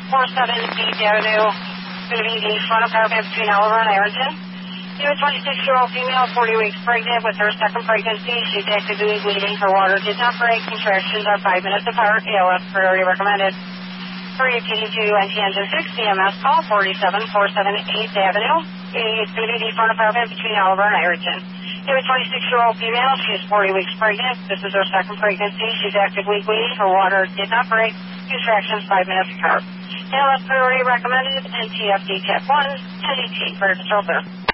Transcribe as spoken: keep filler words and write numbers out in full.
four seventy-eight Avenue, going to be the front apartment between Oliver and Ironton. You have a twenty-six-year-old female, forty weeks pregnant with her second pregnancy. She's actively bleeding. Her water did not break. Contractions are five minutes apart. A L S priority recommended. Hurry to N T Engine six, C M S call forty-seven four seventy-eight Avenue. It's going to be the front apartment between Oliver and Ironton. You have a twenty-six-year-old female. She is forty weeks pregnant. This is her second pregnancy. She's actively bleeding. Her water did not break. Contractions five minutes apart. A L S priority recommended. N T F D Cat one, ten eighteen for control, sir.